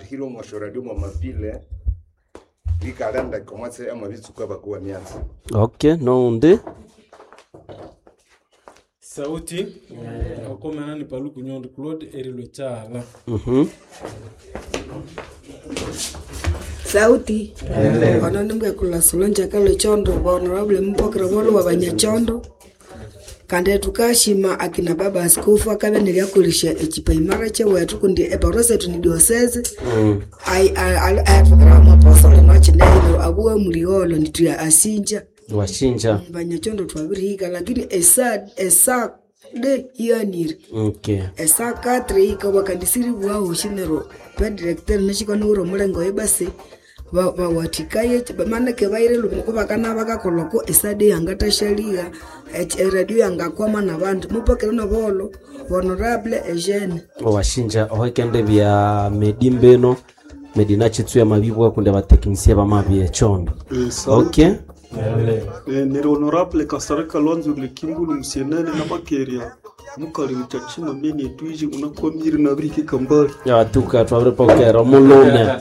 hilo mashoradi mwa mapile ikalenda komase ama vitsuka bakuwa mianzi. Okay, nonde sauti koma ni Paluku Nyondo Claude erilo chala. Sauti wananimge kula sulonja kalo chondo honorable mpokera bolo wabanyachondo kande tukashima akina baba askofu akabe nilyakulisha echipa imara che wetu kundi ebarose tuni diocese ai programa pastor machi ndio abuwe muliolo nitya asinja washinja banyachondo twabiriga lakini esa de yanir okay esa 4 ikawa kandisiri bwa shinero pe director nashika nuro mulengo ebase watikaye bamana ke baire luko bakana bakakoloko esade yangata shalia radio yangakwama nabantu mupokera no bolo honorable Eugene washinja ohekende bya medimbeno medina chitsu ya mabibwa kunde ba technicien ba mabye chondo okay ni honorable Kasarika Lwanzo Lekimbulu msienene na bakeria mukali mchachima meni tuiji unakwamiri na briki kambali ya tuka twabure pokera mulone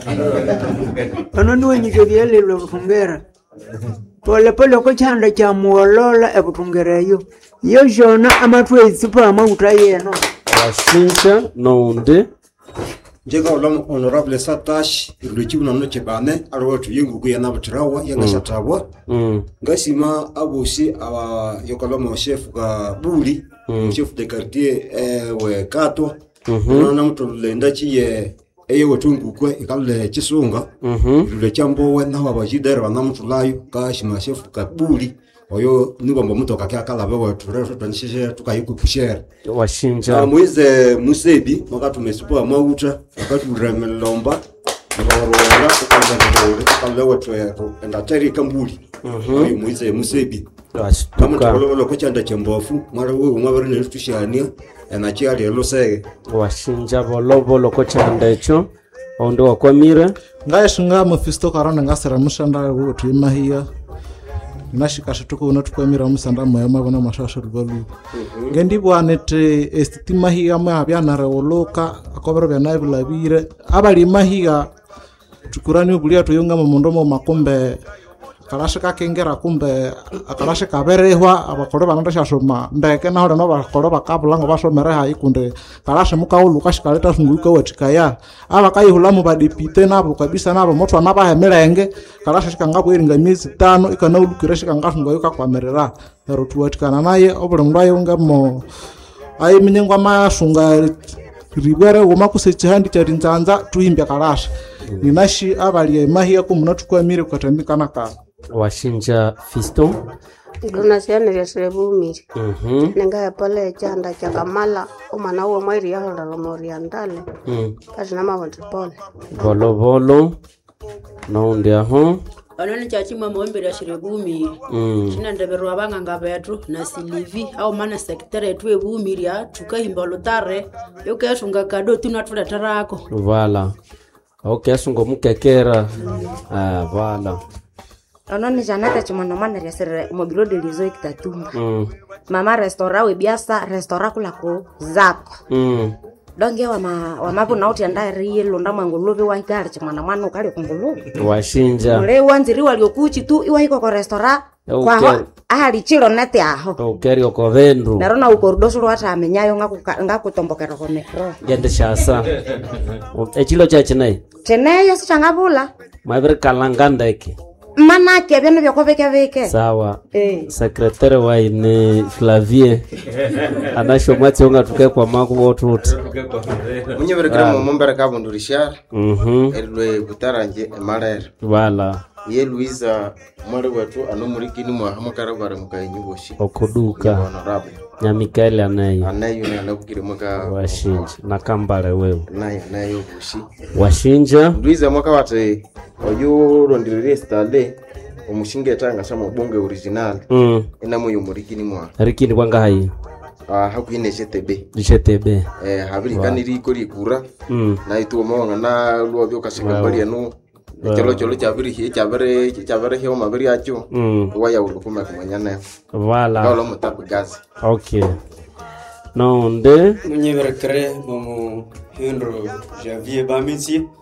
anani wenyike lelo bufungera pole ko chanda cha muolola ebutungerayo yo jona amatwe isupa amauta yeno washinja nonde Njega ulam honorable Satash iluchibu na noche bane arwatu yungu kuya na butirawa yanga shatabwa ngasima abusi aba yokaloma chef ka buli chef de quartier we kato na mtu lenda chiye eyo wetungu kwe ikale chisunga lule chambo we na babajidera na mtu layo ka shima chef ka buli oyo nibamba mtu akakala bewa turero twanishe tukayiko kushare washinja Moise Musebi wakati umesipoa mauta wakati uremelomba ngorora ukanda wetu enda teri kambuli Moise Musebi kama tulolo ko chanda chembofu mara wewe mwabere ne tushania na chiali losege washinja bolo ko chanda echo ondo wakwamira ngayeshinga Mephisto karana ngasera mushanda wetu imahia nashikasha tuko unatukwamira musanda moyo mabona mashasha rubalu ngendibwanete estima higa mabya oloka akobero bya labire abali mahiga tukurani ubulia tuyunga mu mundomo makombe kalashika kengera kumbe akalashika berehwa abakoro banandasha shoma ndeke na hore no bakoro bakabulango bashomere ha ikunde kalasha mukaulu kashikaleta sunguka watikaya abakayihula mu badipite nabo kabisa nabo moto anabahemerenge kalasha shikangabo iringa miezi 5 ikana ulukire shikangafunga yuka kwamerera ero tuwatikana naye obule mbaye ngamo ayi minyengwa mashunga ribere umakuseche handi charinzanza tuimbya kalasha ninashi abali mahia kumunatukwa kutambikana ka washinja Fisto Tunasiana ya sebumiri nenga pale chanda cha kamala umana uwe mwairi ya hola moriandale kasi nama wanti pole bolo naunde aho Anoni chachimwa mwembe ya shirebumi china ndeberu abanga ngabetu na silivi au mana sekretari tuwe bumiri ya tukahimba lotare yoke asunga kado tunatula tarako vala okay asungo mukekera vala Anoni janata chumano mana ya sere mobilo de lizo ikitatumba mama restaurant we biasa restaurant kula ko zako donge wa mabu nauti anda rielo ndamwa ngulubi wa ikari chumana mwana kali kungulubi washinja le wanziri waliokuchi tu iwa iko ko restaurant kwa ahali chilo nete aho okeri okovendu narona ukordoso wata amenyayo ngakutombokera ko metro gende shasa echilo cha cheneyo sichangabula mavere kalanganda eki mana ke beno byo kobeke sawa secretary wa ine Flavie anasho mwati onga tuke kwa maku wotuti munyebere kire mu mombere kabondo Richard erwe butaranje emarere wala ye Luisa mwari wetu anomurikini mwa hamakara bare mukayinyuboshi okuduka honorable nya Mikael anayo ne anabukire mwaka washinja nakambale wewe nayo bushi washinja Luisa mwaka wate oyo rondirire stade omushinge tanga sama bonge original ina moyo murikini mwa rikini kwanga hayi hakuine GTB habiri kaniri kuri kura na itu mwanga na luobyo kasika bali anu cholo chabiri hiyo mabiri acho waya ulukuma kumanyana wala kalo mutabu gazi okay nonde munyeberekere mu Henro Javier Bamisi